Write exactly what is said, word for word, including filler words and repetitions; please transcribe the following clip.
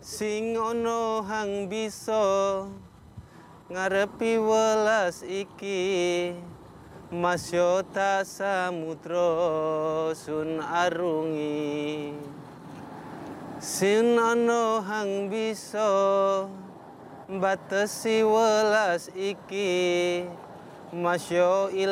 Sing ono hang bisa ngarepi welas iki, masyota samudra sun arungi. Sing ono hang bisa batesi welas iki, masya